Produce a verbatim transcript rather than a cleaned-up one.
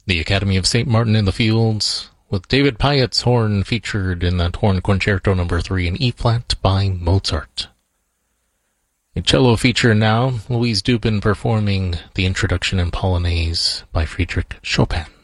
The Academy of Saint Martin in the Fields, with David Pyatt's horn featured in that horn concerto number three in E-flat by Mozart. A cello feature now, Louise Dupin performing the introduction in Polonaise by Friedrich Chopin.